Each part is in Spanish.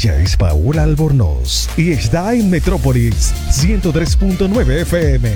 Ella es Paola Albornoz y está en Metrópolis 103.9 FM.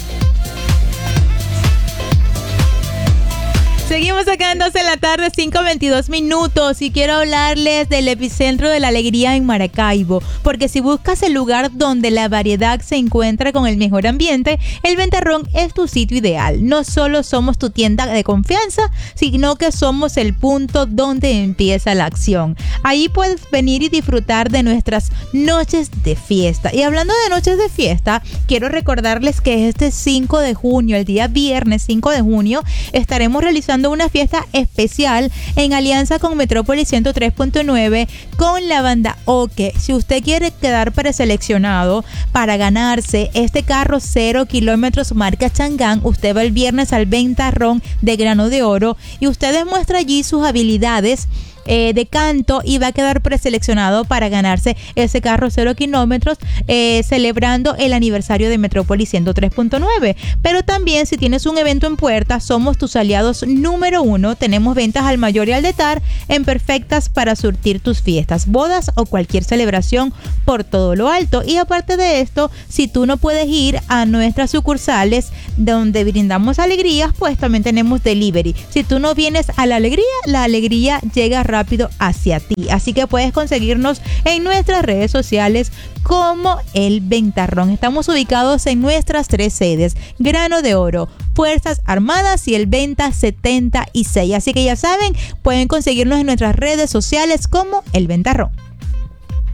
Seguimos acá en 12 de la tarde, 5:22 y quiero hablarles del epicentro de la alegría en Maracaibo, porque si buscas el lugar donde la variedad se encuentra con el mejor ambiente, el Ventarrón es tu sitio ideal. No solo somos tu tienda de confianza, sino que somos el punto donde empieza la acción. Ahí puedes venir y disfrutar de nuestras noches de fiesta. Y hablando de noches de fiesta, quiero recordarles que este 5 de junio, el día viernes 5 de junio, estaremos realizando una fiesta especial en alianza con Metrópolis 103.9 con la banda Oque. Si usted quiere quedar preseleccionado para ganarse este carro 0 kilómetros marca Changán, usted va el viernes al Ventarrón de Grano de Oro y usted demuestra allí sus habilidades de canto y va a quedar preseleccionado para ganarse ese carro 0 kilómetros celebrando el aniversario de Metrópolis 103.9. Pero también si tienes un evento en puerta, somos tus aliados número 1. Tenemos ventas al mayor y al detar en perfectas para surtir tus fiestas, bodas o cualquier celebración por todo lo alto. Y aparte de esto, si tú no puedes ir a nuestras sucursales donde brindamos alegrías, pues también tenemos delivery. Si tú no vienes a la alegría llega rápido hacia ti. Así que puedes conseguirnos en nuestras redes sociales como El Ventarrón. Estamos ubicados en nuestras 3 sedes: Grano de Oro, Fuerzas Armadas y el Venta 76. Así que ya saben, pueden conseguirnos en nuestras redes sociales como El Ventarrón.